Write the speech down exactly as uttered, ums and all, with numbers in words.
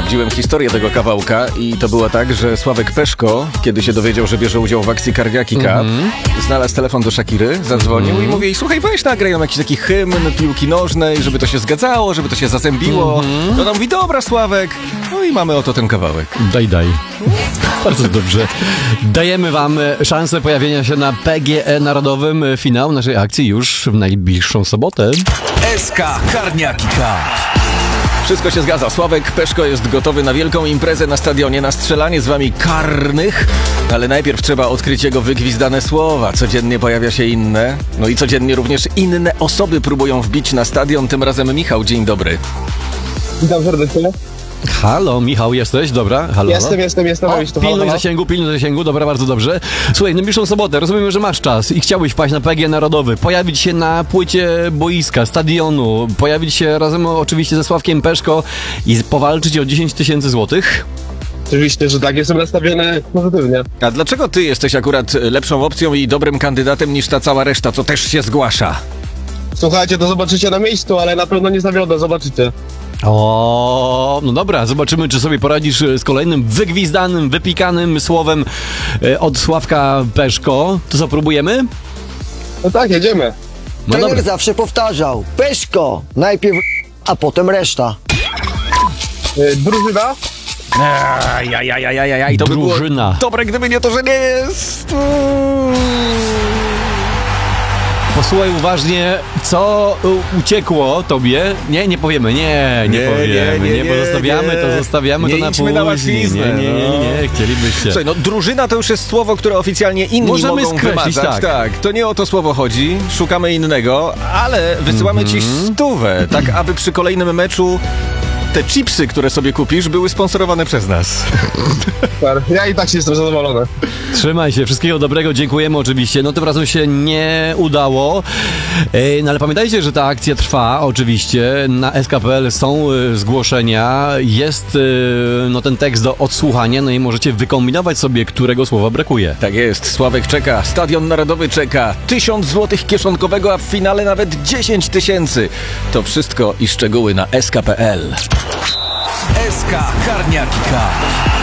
sprawdziłem historię tego kawałka i to było tak, że Sławek Peszko, kiedy się dowiedział, że bierze udział w akcji Cardiaki Cup, mm-hmm. znalazł telefon do Shakiry, zadzwonił mm-hmm. i mówi: słuchaj, weź nagraj nam jakiś taki hymn piłki nożnej, żeby to się zgadzało, żeby to się zazębiło. Mm-hmm. To nam mówi: dobra, Sławek. No i mamy oto ten kawałek. Daj, daj. Bardzo dobrze. Dajemy wam szansę pojawienia się na P G E Narodowym. Finał naszej akcji już w najbliższą sobotę. S K Cardiaki Cup. Wszystko się zgadza. Sławek Peszko jest gotowy na wielką imprezę na stadionie, na strzelanie z wami karnych, ale najpierw trzeba odkryć jego wygwizdane słowa. Codziennie pojawia się inne, no i codziennie również inne osoby próbują wbić na stadion. Tym razem Michał, dzień dobry. Witam serdecznie. Halo, Michał, jesteś? Dobra, halo. Jestem, halo. jestem, jestem. O, jestem pilnuj halo. zasięgu, pilnuj zasięgu, dobra, bardzo dobrze. Słuchaj, najbliższą sobotę, rozumiemy, że masz czas i chciałbyś wpaść na P G E Narodowy, pojawić się na płycie boiska, stadionu, pojawić się razem oczywiście ze Sławkiem Peszko i powalczyć o dziesięć tysięcy złotych. Oczywiście, że tak, jestem nastawiony pozytywnie. A dlaczego ty jesteś akurat lepszą opcją i dobrym kandydatem niż ta cała reszta, co też się zgłasza? Słuchajcie, to zobaczycie na miejscu, ale na pewno nie zawiodę, zobaczycie. O, no dobra, zobaczymy, czy sobie poradzisz z kolejnym wygwizdanym, wypikanym słowem od Sławka Peszko. To co, próbujemy? No tak, jedziemy. No Trener dobra. zawsze powtarzał: Peszko, najpierw, a potem reszta. Yy, drużyna? Ajajajajajaj, to by było Drużyna. dobre, gdyby nie to, że nie jest. Posłuchaj uważnie, co u- uciekło tobie. Nie, nie powiemy, nie, nie, Nie, powiemy, nie, nie, nie, bo zostawiamy nie. to, zostawiamy Nie to na idźmy później. na łatwiznę, nie, nie, nie, nie, nie, chcielibyście. Słuchaj, no drużyna to już jest słowo, które oficjalnie inni Możemy mogą skreślić, wymazać. tak. To nie o to słowo chodzi, szukamy innego, ale wysyłamy ci stówę, tak aby przy kolejnym meczu te chipsy, które sobie kupisz, były sponsorowane przez nas. Super. Ja i tak się jestem zadowolony. Trzymaj się, wszystkiego dobrego, dziękujemy oczywiście. No tym razem się nie udało, e, no ale pamiętajcie, że ta akcja trwa oczywiście. Na S K kropka P L są e, zgłoszenia, jest e, no ten tekst do odsłuchania, no i możecie wykombinować sobie, którego słowa brakuje. Tak jest, Sławek czeka, Stadion Narodowy czeka, tysiąc złotych kieszonkowego, a w finale nawet dziesięć tysięcy. To wszystko i szczegóły na S K kropka P L. S K Cardiaki Cup.